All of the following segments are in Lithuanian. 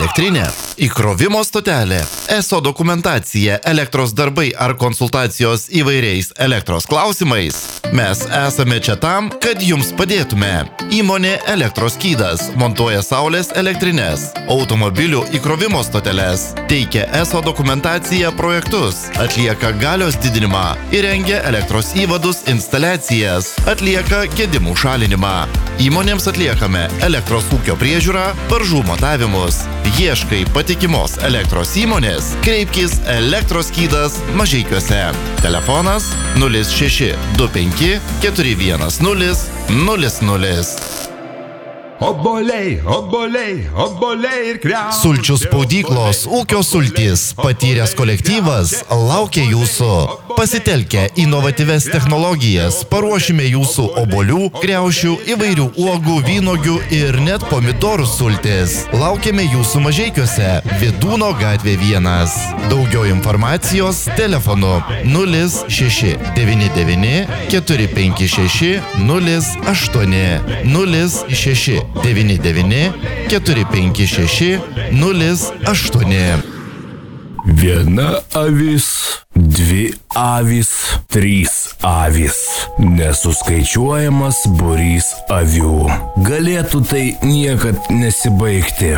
elektrinė, įkrovimo stotelė, ESO dokumentacija, elektros darbai ar konsultacijos įvairiais elektros klausimais. Mes esame čia tam, kad jums padėtume. Įmonė Elektros skydas montuoja saulės elektrines, automobilių įkrovimo stoteles, teikia ESO dokumentaciją projektus, atlieka galios didinimą, įrengia elektros įvadus instaliacijas, atlieka gedimų šalinimą. Įmonėms atliekame elektros ūkio priežiūrą, varžų matavimus. Ieškai patikimos elektros įmonės, kreipkis Elektros skydas Mažeikiuose. Telefonas 0625 410 00. Obuoliai, obuoliai, obuoliai ir kriaušės. Sulčių spaudyklos ūkio sultys patyręs kolektyvas laukia jūsų. Pasitelkę inovatyvias technologijas paruošime jūsų obuolių, kriaušių, įvairių uogų, vynuogių ir net pomidorų sultis. Laukiame jūsų Mažeikiuose, Vidūno gatvė 1. Daugiau informacijos telefonu 0699 456 08 06 99 456 08. Viena avis, dvi avys, trys avys. Nesuskaičiuojamas būrys avių. Galėtų tai niekad nesibaigti.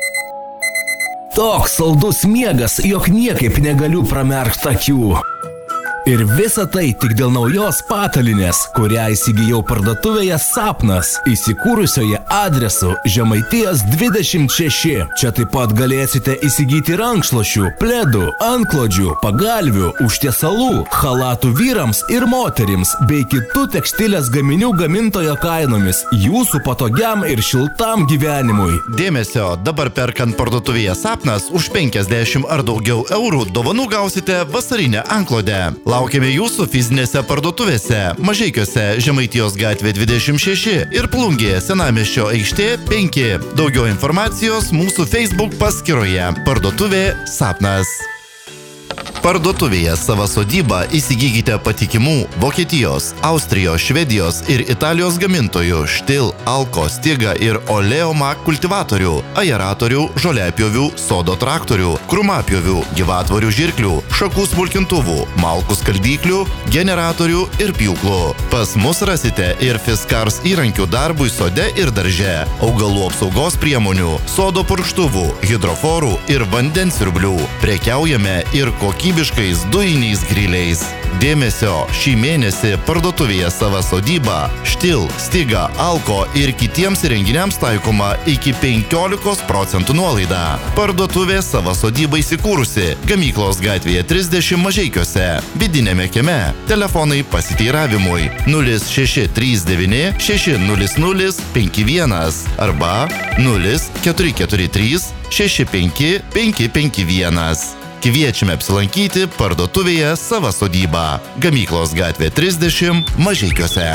Toks saldus miegas, jog niekaip negaliu pramerkti akių. Ir visa tai tik dėl naujos patalinės, kurią įsigijau parduotuvėje Sapnas, įsikūrusioje adresu Žemaitijos 26. Čia taip pat galėsite įsigyti rankšluosčių, pledų, antklodžių, pagalvių, užtiesalų, chalatų vyrams ir moterims, bei kitų tekstilės gaminių gamintojo kainomis, jūsų patogiam ir šiltam gyvenimui. Dėmesio, dabar perkant parduotuvėje Sapnas už 50 ar daugiau eurų dovanų gausite vasarinę antklodę. Laukiame jūsų fizinėse parduotuvėse Mažeikiuose Žemaitijos gatvė 26 ir Plungėje Senamiesčio aikštė 5. Daugiau informacijos mūsų Facebook paskyroje. Parduotuvė Sapnas. Parduotuvėje Sava sodyba įsigykite patikimų Vokietijos, Austrijos, Švedijos ir Italijos gamintojų Štil, Alko, Stiga ir Oleoma kultivatorių, aeratorių, žoliapjovių, sodo traktorių, krūmapjovių, gyvatvorių žirklių, šakų smulkintuvų, malkų skaldyklių, generatorių ir pjūklų. Pas mus rasite ir Fiskars įrankių darbui sode ir darže, augalų apsaugos priemonių, sodo purkštuvų, hidroforų ir vandensirblių. Prekiaujame ir kokybiškais dujiniais griliais. Dėmesio, šį mėnesį parduotuvėje Sava sodyba, Štil, Stiga, Alko ir kitiems įrenginiams taikoma iki 15% nuolaida. Parduotuvė Sava sodyba įsikūrusi Gamyklos gatvėje 30 Mažeikiuose, vidinėme kieme. Telefonai pasiteiravimui 0639 600 51 arba 0443 65 551. Kviečiame apsilankyti parduotuvėje Sava sodyba, Gamyklos gatvė 30 Mažeikiuose.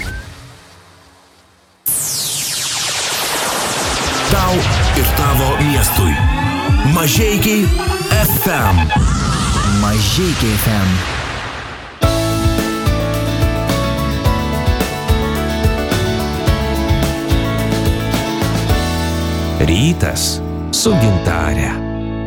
Tau ir tavo miestui. Mažeikiai FM. Mažeikiai FM. Rytas su Gintare.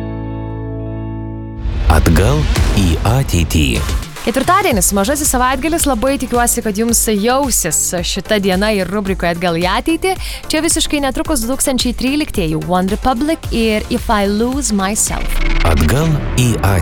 Atgal į ateitį. Ketvirtadienis, mažasis savaitgalis, labai tikiuosi, kad jums jausis šita diena ir rubrikoje Atgal į ateitį. Čia visiškai netrukus 2013 One Republic ir If I Lose Myself. Atgal į ateitį.